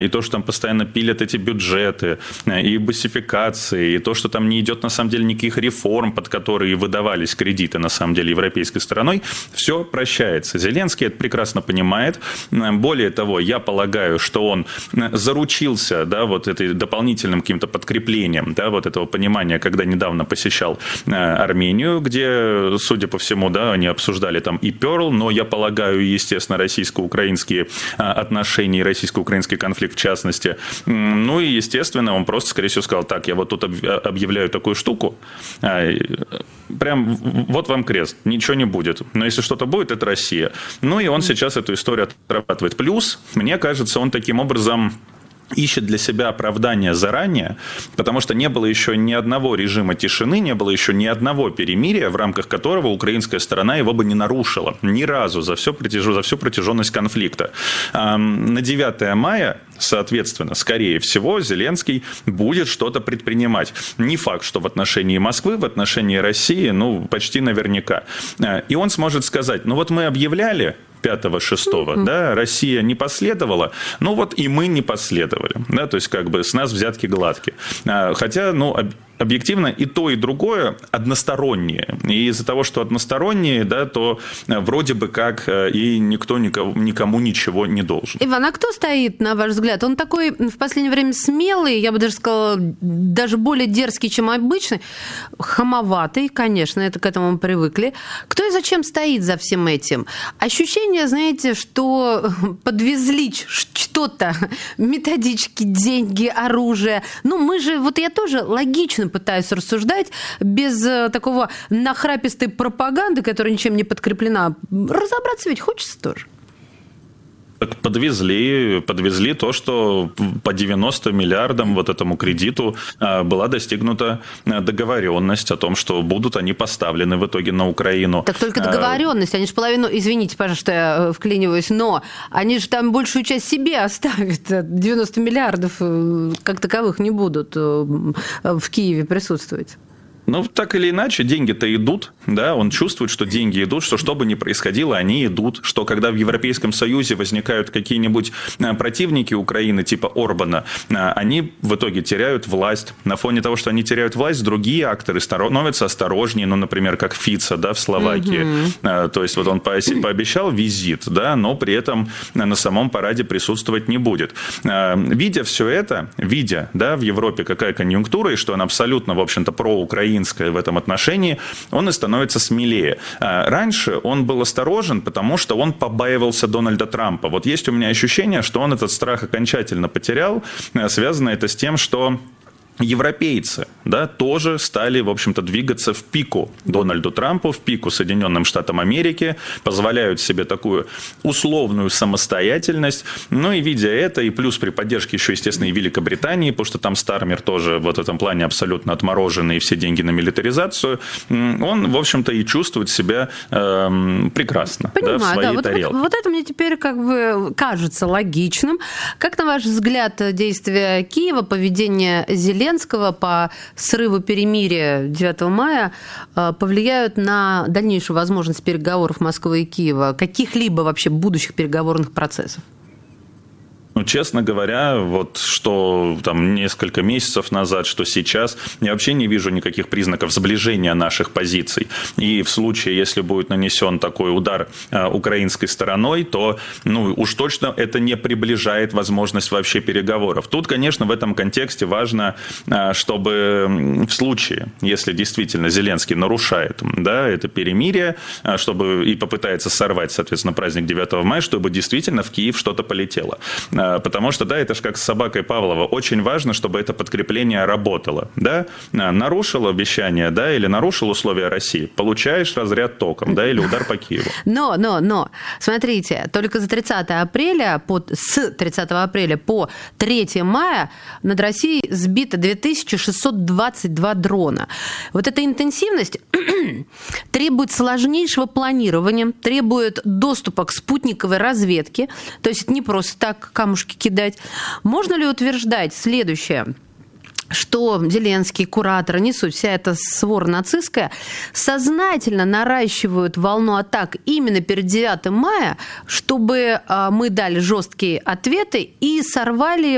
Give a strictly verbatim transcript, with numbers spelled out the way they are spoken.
И то, что там постоянно пилят эти бюджеты, и басификации, и то, что там не идет на самом деле никаких реформ, под которые выдавались кредиты на самом деле европейской стороной, все прощается. Зеленский это прекрасно понимает. Более того, я полагаю, что он заручился, да, вот этой дополнительным каким-то подкреплением, да, вот этого понимания, когда недавно посещал Армению, где, судя по всему, да, они обсуждали там и Перл, но я полагаю, естественно, российско-украинские отношения и российско-украинский конфликт в частности. Ну и, естественно, он просто, скорее всего, сказал: так, я вот тут объявляю такую штуку, прям вот вам крест, ничего не будет. Но если что-то будет, это Россия. Ну и он сейчас эту историю отрабатывает. Плюс, мне кажется, он таким образом ищет для себя оправдание заранее, потому что не было еще ни одного режима тишины, не было еще ни одного перемирия, в рамках которого украинская сторона его бы не нарушила. Ни разу за всю, за всю протяженность конфликта. На девятое мая, соответственно, скорее всего, Зеленский будет что-то предпринимать. Не факт, что в отношении Москвы, в отношении России, ну, почти наверняка. И он сможет сказать: ну вот мы объявляли пятого-шестого, mm-hmm. да, Россия не последовала, ну вот и мы не последовали, да, то есть как бы с нас взятки гладкие. Хотя, ну, объективно и то, и другое одностороннее. И из-за того, что одностороннее, да, то вроде бы как и никто никому, никому ничего не должен. Иван, а кто стоит, на ваш взгляд? Он такой в последнее время смелый, я бы даже сказала, даже более дерзкий, чем обычный, хамоватый, конечно, это к этому мы привыкли. Кто и зачем стоит за всем этим? Ощущение, знаете, что подвезли что-то, методички, деньги, оружие. Ну, мы же, вот я тоже логично пытаюсь рассуждать, без такого нахрапистой пропаганды, которая ничем не подкреплена. Разобраться ведь хочется тоже. Подвезли, подвезли то, что по девяносто миллиардам вот этому кредиту была достигнута договоренность о том, что будут они поставлены в итоге на Украину. Так только договоренность, они же половину, извините, пожалуйста, что я вклиниваюсь, но они же там большую часть себе оставят. девяносто миллиардов как таковых не будут в Киеве присутствовать. Ну, так или иначе, деньги-то идут, да, он чувствует, что деньги идут, что что бы ни происходило, они идут, что когда в Европейском Союзе возникают какие-нибудь противники Украины, типа Орбана, они в итоге теряют власть. На фоне того, что они теряют власть, другие акторы становятся осторожнее, ну, например, как Фица, да, в Словакии. Mm-hmm. То есть, вот он пообещал визит, да, но при этом на самом параде присутствовать не будет. Видя все это, видя, да, в Европе какая конъюнктура, и что она абсолютно, в общем-то, проукраинская в этом отношении, он и становится смелее. Раньше он был осторожен, потому что он побаивался Дональда Трампа. Вот есть у меня ощущение, что он этот страх окончательно потерял. Связано это с тем, что европейцы, да, тоже стали, в общем-то, двигаться в пику Дональду Трампу, в пику Соединенным Штатам Америки, позволяют себе такую условную самостоятельность. Ну и видя это, и плюс при поддержке еще, естественно, и Великобритании, потому что там Стармер тоже в этом плане абсолютно отмороженный, и все деньги на милитаризацию, он, в общем-то, и чувствует себя э, прекрасно, да, в своей да, тарелке. Вот, вот это мне теперь как бы кажется логичным. Как, на ваш взгляд, действия Киева, поведение Зеленского по срыву перемирия девятого мая повлияют на дальнейшую возможность переговоров Москвы и Киева, каких-либо вообще будущих переговорных процессов? Ну, честно говоря, вот что там несколько месяцев назад, что сейчас, я вообще не вижу никаких признаков сближения наших позиций. И в случае, если будет нанесен такой удар э, украинской стороной, то, ну, уж точно это не приближает возможность вообще переговоров. Тут, конечно, в этом контексте важно, э, чтобы в случае, если действительно Зеленский нарушает, да, это перемирие, э, чтобы и попытается сорвать, соответственно, праздник девятого мая, чтобы действительно в Киев что-то полетело. Потому что, да, это же как с собакой Павлова. Очень важно, чтобы это подкрепление работало. Да? Нарушил обещание, да, или нарушил условия России, получаешь разряд током, да, или удар по Киеву. Но, но, но, смотрите, только за тридцатое апреля, по, с тридцатого апреля по третьего мая над Россией сбито две тысячи шестьсот двадцать два дрона. Вот эта интенсивность требует сложнейшего планирования, требует доступа к спутниковой разведке, то есть это не просто так камушки кидать. Можно ли утверждать следующее, что Зеленский, кураторы, не суть, вся эта свора нацистская, сознательно наращивают волну атак именно перед девятым мая, чтобы мы дали жесткие ответы и сорвали